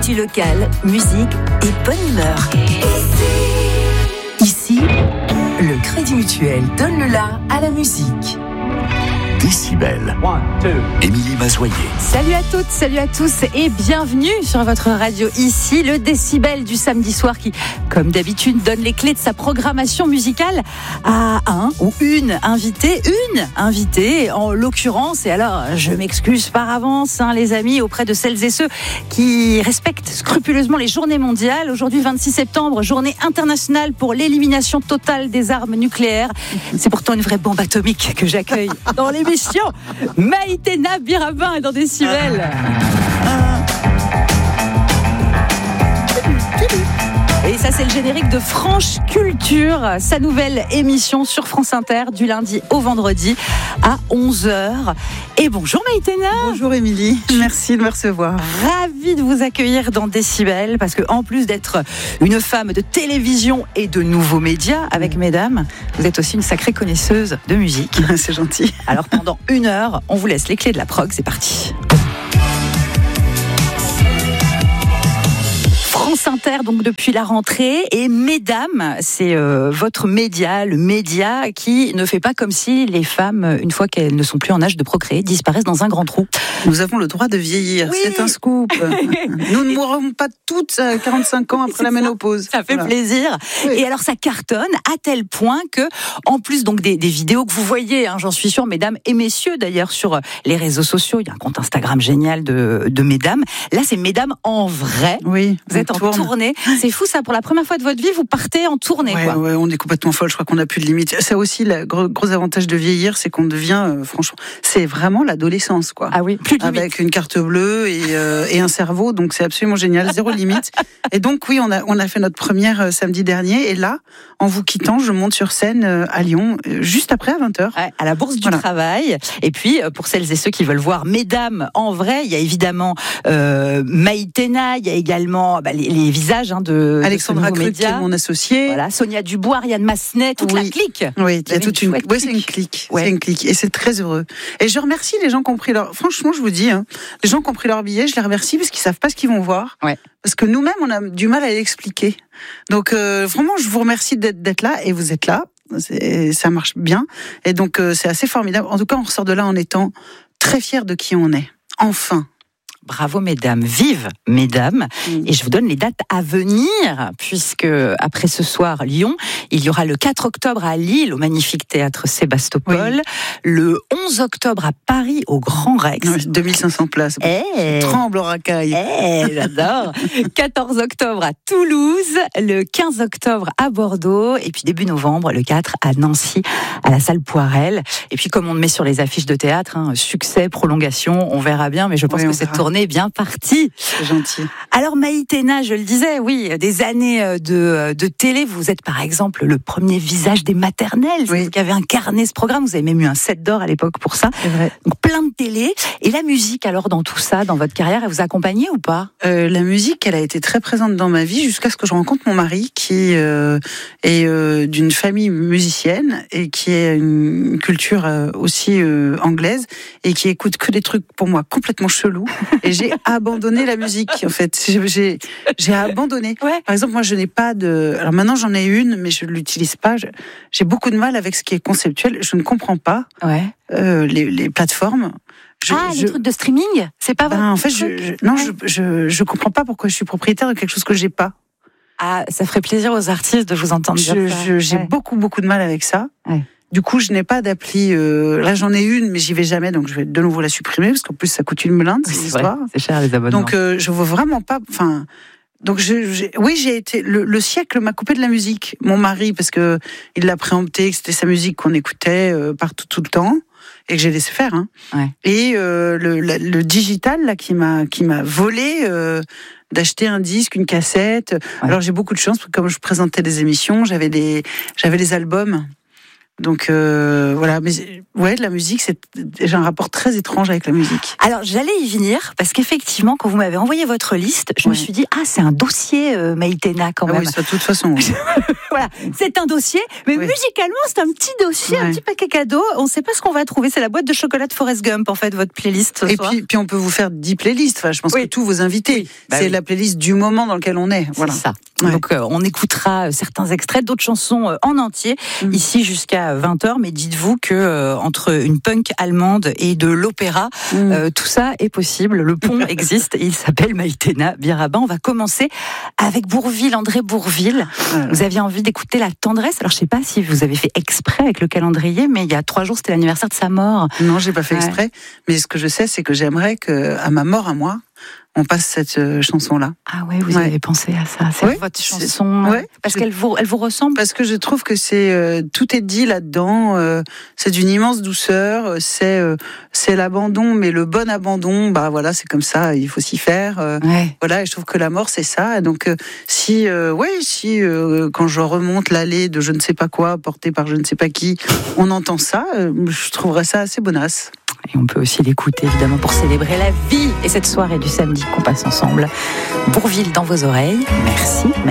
Actu locale, musique et bonne humeur. Ici, le Crédit Mutuel donne le la à la musique. Décibel. Émilie Mazoyer. Salut à toutes, salut à tous et bienvenue sur votre radio ici, le Décibel du samedi soir qui, comme d'habitude, donne les clés de sa programmation musicale à un ou une invitée, en l'occurrence. Et alors, je m'excuse par avance, les amis, auprès de celles et ceux qui respectent scrupuleusement les journées mondiales. Aujourd'hui, 26 septembre, journée internationale pour l'élimination totale des armes nucléaires. C'est pourtant une vraie bombe atomique que j'accueille dans l'émission. Maïtena Birabin est dans Décibel. Et ça, c'est le générique de France Culture, sa nouvelle émission sur France Inter du lundi au vendredi à 11h. Et bonjour Maïtena. Bonjour Émilie, merci de me recevoir. Ravie de vous accueillir dans Décibel, parce que en plus d'être une femme de télévision et de nouveaux médias avec Mesdames, vous êtes aussi une sacrée connaisseuse de musique. C'est gentil. Alors pendant 1 heure, on vous laisse les clés de la prog, c'est parti. France Inter, donc depuis la rentrée, et Mesdames, c'est votre média, le média qui ne fait pas comme si les femmes, une fois qu'elles ne sont plus en âge de procréer, disparaissent dans un grand trou. Nous avons le droit de vieillir, oui. C'est un scoop. Nous ne mourrons pas toutes à 45 ans après la ménopause. Ça fait plaisir. Oui. Et alors ça cartonne à tel point que, en plus donc des vidéos que vous voyez, j'en suis sûre, Mesdames et messieurs d'ailleurs, sur les réseaux sociaux, il y a un compte Instagram génial de Mesdames. Là, c'est Mesdames en vrai. Oui. Vous êtes en tournée. C'est fou ça, pour la première fois de votre vie, vous partez en tournée. Ouais, on est complètement folle, je crois qu'on n'a plus de limite. C'est aussi le gros avantage de vieillir, c'est qu'on devient, franchement, c'est vraiment l'adolescence, quoi. Ah oui, plus de limite. Avec une carte bleue et un cerveau, donc c'est absolument génial, zéro limite. Et donc oui, on a fait notre première samedi dernier, et là, en vous quittant, je monte sur scène à Lyon, juste après à 20h. Ouais, à la Bourse du Travail. Et puis, pour celles et ceux qui veulent voir Mesdames en vrai, il y a évidemment Maïtena, il y a également les visages de Alexandra Krug, qui est mon associée. Voilà, Sonia Dubois, Ariane Massenet, toute la clique. Oui, il y a toute une clique. C'est une clique. Ouais. C'est une clique. Et c'est très heureux. Et je remercie les gens qui ont pris leur... Franchement, je vous dis, les gens qui ont pris leur billet, je les remercie parce qu'ils savent pas ce qu'ils vont voir. Ouais. Parce que nous-mêmes, on a du mal à l'expliquer. Donc, vraiment, je vous remercie d'être là, et vous êtes là. Ça marche bien. Et donc, c'est assez formidable. En tout cas, on ressort de là en étant très fiers de qui on est. Enfin. Bravo Mesdames, vive Mesdames. Et je vous donne les dates à venir, puisque après ce soir Lyon, il y aura le 4 octobre à Lille au magnifique théâtre Sébastopol, le 11 octobre à Paris au Grand Rex. 2500 places. Tremble en racaille. J'adore. 14 octobre à Toulouse, le 15 octobre à Bordeaux, et puis début novembre, le 4 à Nancy, à la salle Poirel. Et puis comme on le met sur les affiches de théâtre, succès, prolongation, on verra bien, mais je pense que cette tournée est bien partie. C'est gentil. Alors Maïtena, je le disais, oui, des années de télé, vous êtes par exemple le premier visage des maternelles, vous qui avez incarné ce programme, vous avez même eu un 7 d'or à l'époque pour ça. C'est vrai. Donc plein de télé. Et la musique, alors dans tout ça, dans votre carrière, elle vous accompagnait ou pas ? La musique, elle a été très présente dans ma vie jusqu'à ce que je rencontre mon mari qui est d'une famille musicienne et qui a une culture aussi anglaise et qui écoute que des trucs pour moi complètement chelous. Et j'ai abandonné la musique, en fait. J'ai abandonné. Ouais. Par exemple, moi, je n'ai pas de... Alors maintenant, j'en ai une, mais je ne l'utilise pas. J'ai beaucoup de mal avec ce qui est conceptuel. Je ne comprends pas les plateformes. Les trucs de streaming, c'est pas vrai. En fait, je comprends pas pourquoi je suis propriétaire de quelque chose que j'ai pas. Ah, ça ferait plaisir aux artistes de vous entendre dire ça. J'ai beaucoup de mal avec ça. Ouais. Du coup, je n'ai pas d'appli. Là, j'en ai une, mais j'y vais jamais, donc je vais de nouveau la supprimer parce qu'en plus, ça coûte une blinde. C'est cher les abonnements. Donc, je veux vraiment pas. Enfin, donc j'ai été. Le siècle m'a coupé de la musique. Mon mari, parce que il l'a préempté, que c'était sa musique qu'on écoutait partout tout le temps. Et que j'ai laissé faire. Ouais. Et le digital là qui m'a volé d'acheter un disque, une cassette. Ouais. Alors j'ai beaucoup de chance parce que comme je présentais des émissions, j'avais les albums. Donc voilà, mais ouais, la musique, j'ai un rapport très étrange avec la musique. Alors j'allais y venir parce qu'effectivement, quand vous m'avez envoyé votre liste, je me suis dit c'est un dossier Maïtena quand même. Oui, ça, de toute façon. Oui. voilà, c'est un dossier, mais musicalement, c'est un petit dossier, un petit paquet cadeau. On ne sait pas ce qu'on va trouver. C'est la boîte de chocolat de Forrest Gump, en fait, votre playlist ce soir. Puis on peut vous faire 10 playlists. Enfin, je pense que tous vos invités, c'est la playlist du moment dans lequel on est. Voilà. C'est ça. Donc, on écoutera certains extraits d'autres chansons en entier, ici jusqu'à 20h. Mais dites-vous que entre une punk allemande et de l'opéra, tout ça est possible. Le pont existe et il s'appelle Maïtena Biraban. On va commencer avec Bourvil, André Bourvil. Vous aviez envie d'écouter La Tendresse. Alors, je ne sais pas si vous avez fait exprès avec le calendrier, mais il y a 3 jours, c'était l'anniversaire de sa mort. Non, j'ai pas fait exprès. Mais ce que je sais, c'est que j'aimerais qu'à ma mort à moi, on passe cette chanson-là. Ah ouais, vous avez pensé à ça. C'est votre chanson. Parce qu'elle vous ressemble. Parce que je trouve que tout est dit là-dedans. C'est d'une immense douceur. C'est l'abandon, mais le bon abandon. Bah voilà, c'est comme ça. Il faut s'y faire. Voilà, et je trouve que la mort, c'est ça. Et donc quand je remonte l'allée de je ne sais pas quoi, portée par je ne sais pas qui, on entend ça. Je trouverais ça assez bonasse. Et on peut aussi l'écouter évidemment pour célébrer la vie et cette soirée du samedi qu'on passe ensemble. Bourvil dans vos oreilles. Merci.